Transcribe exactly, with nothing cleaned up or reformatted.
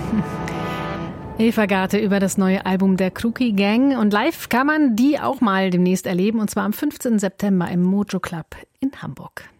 Eva Garte über das neue Album der Kruki Gang. Und live kann man die auch mal demnächst erleben, und zwar am fünfzehnten September im Mojo Club in Hamburg.